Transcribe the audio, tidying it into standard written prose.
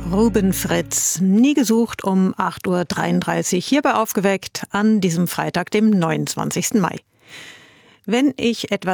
Ruben Fritz, nie gesucht um 8.33 Uhr hier bei Aufgeweckt an diesem Freitag, dem 29. Mai. Wenn ich etwas